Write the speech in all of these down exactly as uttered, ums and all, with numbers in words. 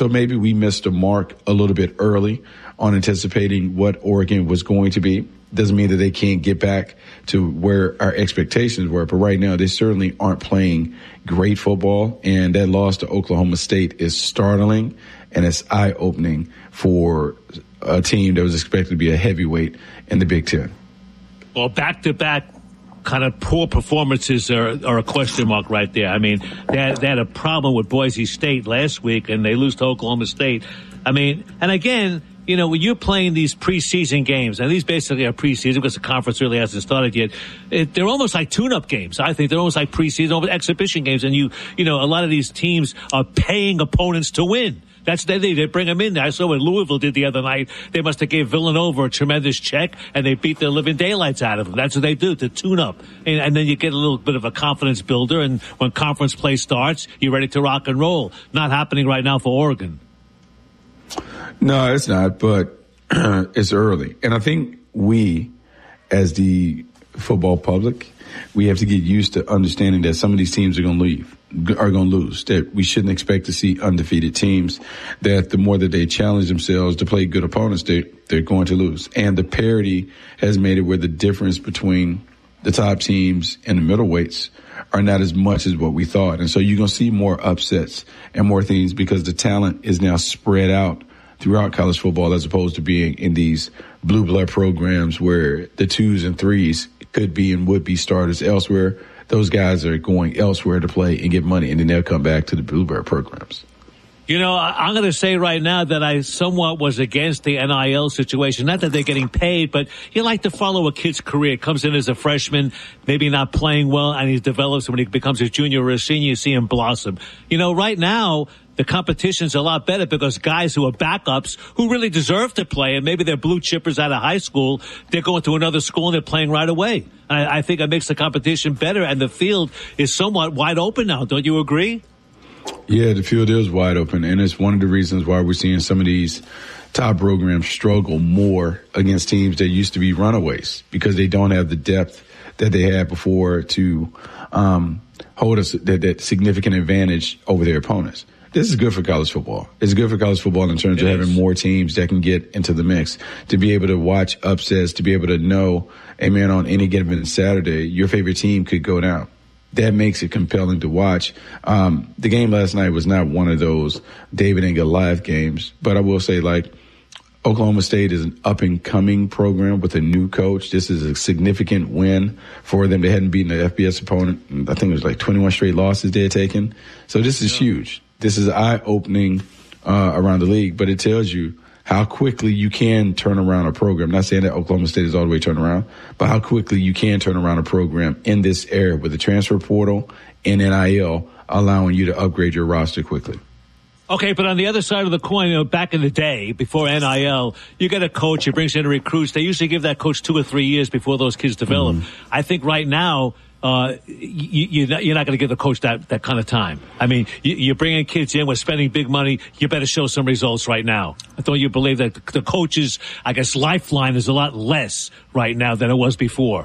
so maybe we missed a mark a little bit early on anticipating what Oregon was going to be. Doesn't mean that they can't get back to where our expectations were, but right now they certainly aren't playing great football, and that loss to Oklahoma State is startling and it's eye-opening for a team that was expected to be a heavyweight in the Big Ten. Well, back-to-back kind of poor performances are, are a question mark right there. I mean, they had, they had a problem with Boise State last week, and they lose to Oklahoma State. I mean, and again, you know, when you're playing these preseason games, and these basically are preseason because the conference really hasn't started yet, it, they're almost like tune-up games. I think they're almost like preseason, almost exhibition games. And you, you know, a lot of these teams are paying opponents to win. That's they they bring them in. I saw what Louisville did the other night. They must have gave Villanova a tremendous check, and they beat the living daylights out of them. That's what they do, to tune up. And, and then you get a little bit of a confidence builder, and when conference play starts, you're ready to rock and roll. Not happening right now for Oregon. No, it's not, but it's early. And I think we, as the football public, we have to get used to understanding that some of these teams are going to leave, are going to lose, that we shouldn't expect to see undefeated teams, that the more that they challenge themselves to play good opponents, they, they're going to lose. And the parity has made it where the difference between the top teams and the middleweights are not as much as what we thought. And so you're going to see more upsets and more things because the talent is now spread out throughout college football as opposed to being in these blue blood programs where the twos and threes could be and would be starters elsewhere. Those guys are going elsewhere to play and get money, and then they'll come back to the Bluebird programs. You know, I'm going to say right now that I somewhat was against the N I L situation. Not that they're getting paid, but you like to follow a kid's career. Comes in as a freshman, maybe not playing well, and he develops when he becomes a junior or a senior, you see him blossom. You know, right now, the competition's a lot better because guys who are backups who really deserve to play, and maybe they're blue chippers out of high school, they're going to another school and they're playing right away. I, I think it makes the competition better, and the field is somewhat wide open now. Don't you agree? Yeah, the field is wide open, and it's one of the reasons why we're seeing some of these top programs struggle more against teams that used to be runaways because they don't have the depth that they had before to um, hold us that, that significant advantage over their opponents. This is good for college football. It's good for college football in terms it of is. having more teams that can get into the mix, to be able to watch upsets, to be able to know, hey, man, on any given Saturday, your favorite team could go down. That makes it compelling to watch. Um, the game last night was not one of those David and Goliath games, but I will say, like, Oklahoma State is an up-and-coming program with a new coach. This is a significant win for them. They hadn't beaten an F B S opponent. I think it was like twenty-one straight losses they had taken. So this is yeah. huge. This is eye-opening uh, around the league, but it tells you how quickly you can turn around a program. I'm not saying that Oklahoma State is all the way turned around, but how quickly you can turn around a program in this era with the transfer portal and N I L allowing you to upgrade your roster quickly. Okay, but on the other side of the coin, you know, back in the day, before N I L, you get a coach, he brings in recruits. They usually give that coach two or three years before those kids develop. Mm-hmm. I think right now, Uh, you, you're not, you're not going to give the coach that, that kind of time. I mean, you, you're bringing kids in, we're spending big money. You better show some results right now. I thought you believe that the, the coach's, I guess, lifeline is a lot less right now than it was before.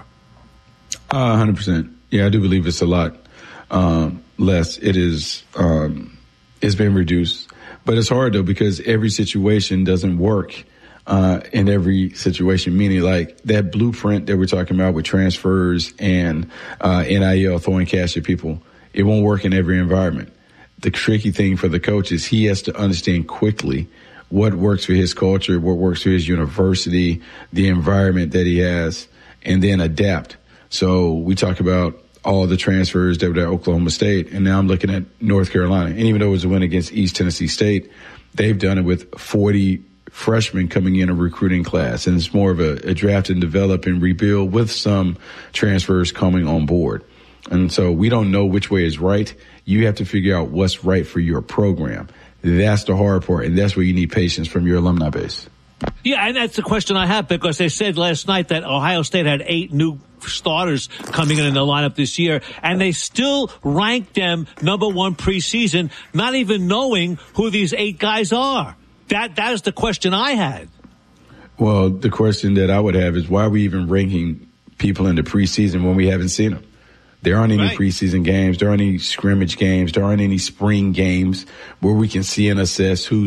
Uh, one hundred percent. Yeah, I do believe it's a lot um, less. It is, um, it's been reduced. But it's hard, though, because every situation doesn't work. Uh, in every situation, meaning like that blueprint that we're talking about with transfers and uh, N I L throwing cash at people, it won't work in every environment. The tricky thing for the coach is he has to understand quickly what works for his culture, what works for his university, the environment that he has, and then adapt. So we talk about all the transfers that were at Oklahoma State, and now I'm looking at North Carolina. And even though it was a win against East Tennessee State, they've done it with forty freshmen coming in a recruiting class, and it's more of a, a draft and develop and rebuild with some transfers coming on board. And so we don't know which way is right. You have to figure out what's right for your program. That's the hard part, and that's where you need patience from your alumni base. Yeah, and that's the question I have, because they said last night that Ohio State had eight new starters coming in in the lineup this year, and they still ranked them number one preseason, not even knowing who these eight guys are. That that is the question I had. Well, the question that I would have is, why are we even ranking people in the preseason when we haven't seen them? There aren't any right. preseason games. There aren't any scrimmage games. There aren't any spring games where we can see and assess who's